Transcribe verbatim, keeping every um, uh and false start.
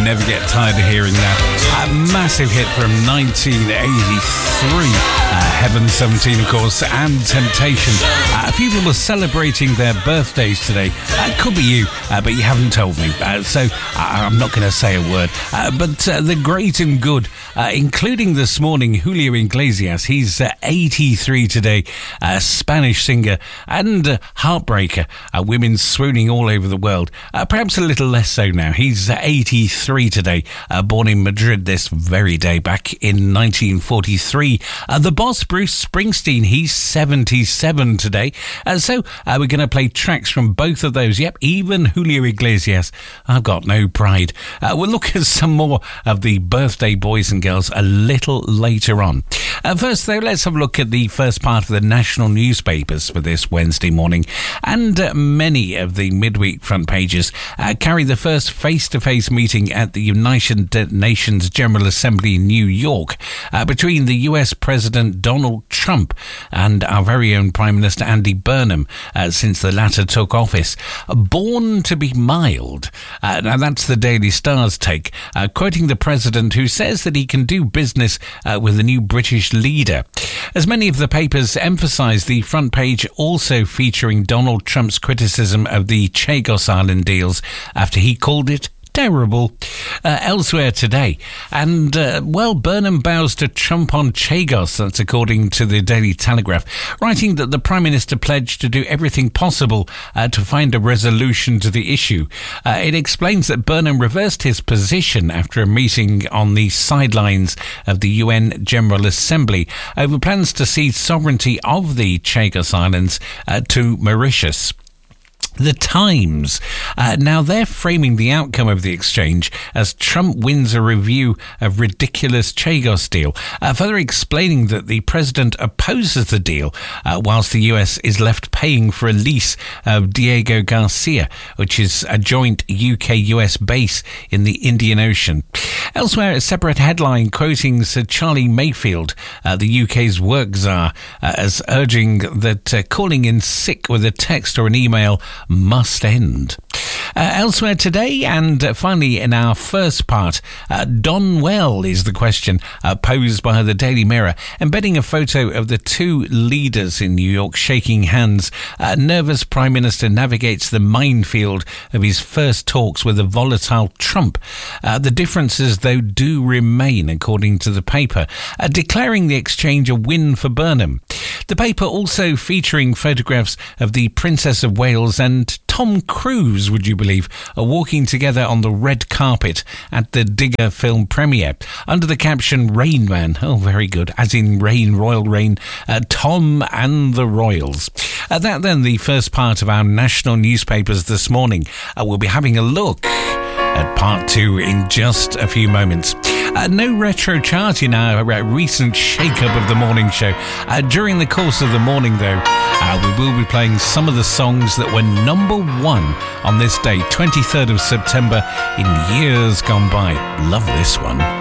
never get tired of hearing that. A massive hit from nineteen eighty-three. Uh, Heaven seventeen, of course, and Temptation. Uh, a few people are celebrating their birthdays today. Uh, could be you, uh, but you haven't told me. Uh, so uh, I'm not going to say a word. Uh, but uh, the great and good, uh, including this morning, Julio Iglesias. He's uh, eighty-three today. Uh, Spanish singer and uh, heartbreaker. Uh, women swooning all over the world. Uh, perhaps a little less so now. He's uh, eighty-three today. Uh, born in Madrid this very day back in nineteen forty-three. Uh, the boss, Bruce Springsteen, he's seventy-seven today. Uh, so uh, we're going to play tracks from both of those. Yep, even Julio Iglesias. I've got no pride. Uh, we'll look at some more of the birthday boys and girls a little later on. Uh, first, though, let's have a look at the first part of the national newspapers for this Wednesday morning. And uh, many of the midweek front pages uh, carry the first face-to-face meeting at the United Nations General Assembly in New York uh, between the U S President Donald Trump and our very own Prime Minister Andy Burnham uh, since the latter took office. Born to be mild. Uh, now, that's the Daily Star's take, uh, quoting the president who says that he can do business uh, with the new British leader. As many of the papers emphasise, the front page also featuring Donald Trump's criticism of the Chagos Island deals after he called it terrible. Uh, elsewhere today, and uh, well, Burnham bows to Trump on Chagos. That's according to the Daily Telegraph, writing that the Prime Minister pledged to do everything possible uh, to find a resolution to the issue. Uh, it explains that Burnham reversed his position after a meeting on the sidelines of the U N General Assembly over plans to cede sovereignty of the Chagos Islands uh, to Mauritius. The Times. Uh, now, they're framing the outcome of the exchange as Trump wins a review of ridiculous Chagos deal, uh, further explaining that the president opposes the deal uh, whilst the U S is left paying for a lease of Diego Garcia, which is a joint U K U S base in the Indian Ocean. Elsewhere, a separate headline quoting Sir Charlie Mayfield, uh, the U K's work czar, uh, as urging that uh, calling in sick with a text or an email must end. Uh, elsewhere today, and uh, finally in our first part, uh, Don Well is the question uh, posed by the Daily Mirror, embedding a photo of the two leaders in New York shaking hands. Uh, nervous Prime Minister navigates the minefield of his first talks with a volatile Trump. Uh, the differences, though, do remain, according to the paper, uh, declaring the exchange a win for Burnham. The paper also featuring photographs of the Princess of Wales and Tom Cruise, would you believe, are walking together on the red carpet at the Digger film premiere under the caption Rain Man. Oh, very good. As in rain, royal rain, uh, Tom and the Royals. Uh, that then, the first part of our national newspapers this morning. Uh, we'll be having a look at part two in just a few moments. Uh, no retro chart in our uh, recent shake-up of the morning show. Uh, during the course of the morning, though, uh, we will be playing some of the songs that were number one on this day, twenty-third of September, in years gone by. Love this one.